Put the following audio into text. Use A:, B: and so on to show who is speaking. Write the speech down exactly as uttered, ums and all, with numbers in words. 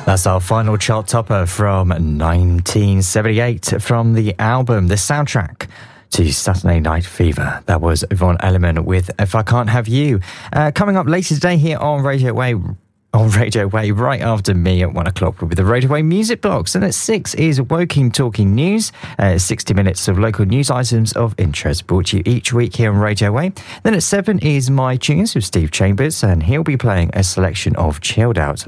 A: That's our final chart topper from nineteen seventy-eight from the album, the soundtrack to Saturday Night Fever. That was Yvonne Elliman with If I Can't Have You. Uh, coming up later today here on Radio Way, on Radio Way, right after me at one o'clock will be the Radio Way Music Box. And at six is Woking Talking News, uh, sixty minutes of local news items of interest brought to you each week here on Radio Way. Then at seven is My Tunes with Steve Chambers, and he'll be playing a selection of chilled out